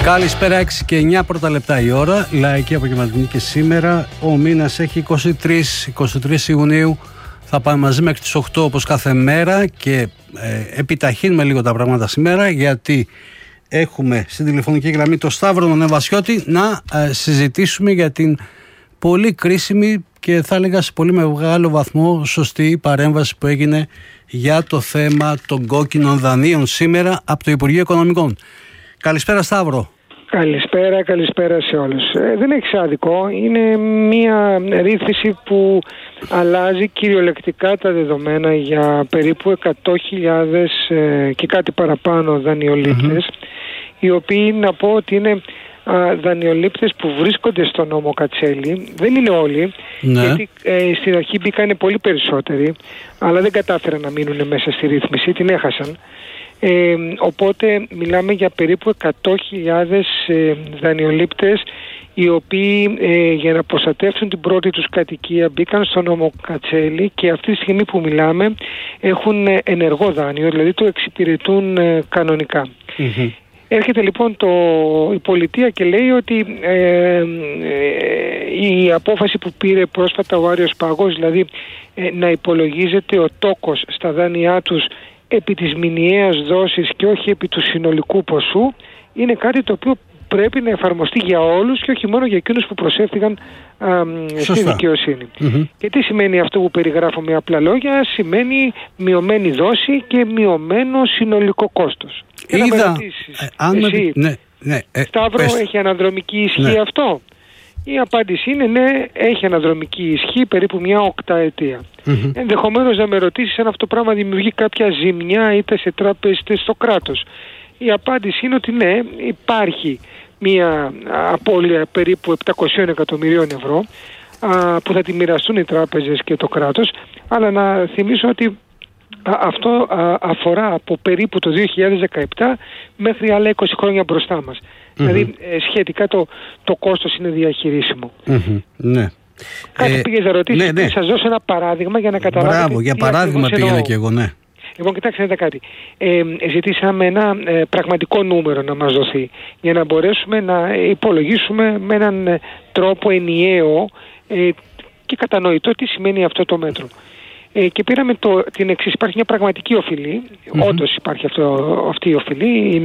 Καλησπέρα, 6 και 9 πρώτα λεπτά η ώρα. Λαϊκή απογευματινή και σήμερα. Ο μήνας έχει 23 Ιουνίου. Θα πάμε μαζί μέχρι τις 8 όπως κάθε μέρα και επιταχύνουμε λίγο τα πράγματα σήμερα, γιατί έχουμε στην τηλεφωνική γραμμή το Σταύρο τον Νεβασιώτη να συζητήσουμε για την πολύ κρίσιμη και θα έλεγα σε πολύ μεγάλο βαθμό σωστή παρέμβαση που έγινε για το θέμα των κόκκινων δανείων σήμερα από το Υπουργείο Οικονομικών. Καλησπέρα, Σταύρο. Καλησπέρα σε όλους. Δεν έχει άδικο. Είναι μια ρύθμιση που αλλάζει κυριολεκτικά τα δεδομένα για περίπου 100.000 και κάτι παραπάνω δανειολήπτες, οι οποίοι, να πω ότι είναι δανειολήπτες που βρίσκονται στον νόμο Κατσέλη. Δεν είναι όλοι, γιατί στην αρχή μπήκαν πολύ περισσότεροι, αλλά δεν κατάφεραν να μείνουν μέσα στη ρύθμιση, την έχασαν. Οπότε μιλάμε για περίπου 100.000 δανειολήπτες, οι οποίοι για να προστατεύσουν την πρώτη τους κατοικία μπήκαν στο νόμο Κατσέλη και αυτή τη στιγμή που μιλάμε έχουν ενεργό δάνειο, δηλαδή το εξυπηρετούν κανονικά. Έρχεται λοιπόν η πολιτεία και λέει ότι η απόφαση που πήρε πρόσφατα ο Άριος Παγός, δηλαδή να υπολογίζεται ο τόκος στα δάνειά τους επί της μηνιαίας δόσης και όχι επί του συνολικού ποσού, είναι κάτι το οποίο πρέπει να εφαρμοστεί για όλους και όχι μόνο για εκείνους που προσέφθηκαν στη δικαιοσύνη. Και τι σημαίνει αυτό που περιγράφω με απλά λόγια? Σημαίνει μειωμένη δόση και μειωμένο συνολικό κόστος. Σταύρο, έχει αναδρομική ισχύ αυτό? Η απάντηση είναι ναι, έχει αναδρομική ισχύ περίπου μια οκταετία. Ενδεχομένως να με ρωτήσεις αν αυτό το πράγμα δημιουργεί κάποια ζημιά είτε σε τράπεζες είτε στο κράτος. Η απάντηση είναι ότι ναι, υπάρχει μια απώλεια περίπου 700 εκατομμυρίων ευρώ που θα τη μοιραστούν οι τράπεζες και το κράτος, αλλά να θυμίσω ότι αυτό αφορά από περίπου το 2017 μέχρι άλλα 20 χρόνια μπροστά μας. Δηλαδή σχετικά το κόστος είναι διαχειρίσιμο. Ναι. Κάτι πήγες να ρωτήσεις, ναι. σας δώσω ένα παράδειγμα για να καταλάβετε. Μπράβο, για παράδειγμα πήγαινα και εγώ, ναι. Λοιπόν, κοιτάξτε κάτι. Ζητήσαμε ένα πραγματικό νούμερο να μας δοθεί για να μπορέσουμε να υπολογίσουμε με έναν τρόπο ενιαίο και κατανοητό τι σημαίνει αυτό το μέτρο. Και πήραμε την εξής. Υπάρχει μια πραγματική οφειλή. Όντως υπάρχει αυτή η οφειλή.